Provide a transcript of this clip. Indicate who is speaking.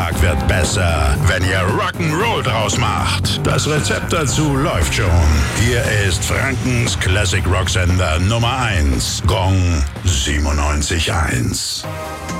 Speaker 1: Tag wird besser, wenn ihr Rock'n'Roll draus macht. Das Rezept dazu läuft schon. Hier ist Frankens Classic Rock Sender Nummer 1, Gong 97.1.